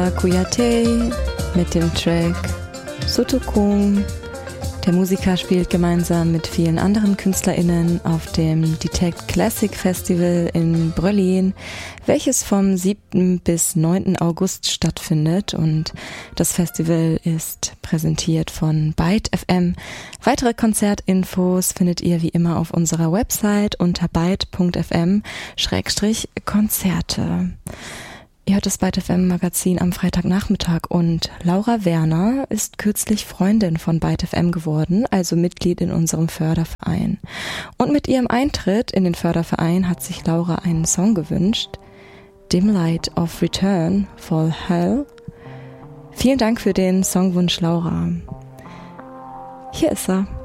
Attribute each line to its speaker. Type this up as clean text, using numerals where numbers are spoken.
Speaker 1: Kuyate mit dem Track Sotokung. Der Musiker spielt gemeinsam mit vielen anderen KünstlerInnen auf dem Detect Classic Festival in Berlin, welches vom 7. bis 9. August stattfindet, und das Festival ist präsentiert von Byte FM. Weitere Konzertinfos findet ihr wie immer auf unserer Website unter byte.fm/Konzerte. Ihr hört das Byte FM Magazin am Freitagnachmittag, und Laura Werner ist kürzlich Freundin von Byte FM geworden, also Mitglied in unserem Förderverein. Und mit ihrem Eintritt in den Förderverein hat sich Laura einen Song gewünscht, Dim Light of Return for Hell. Vielen Dank für den Songwunsch, Laura. Hier ist er.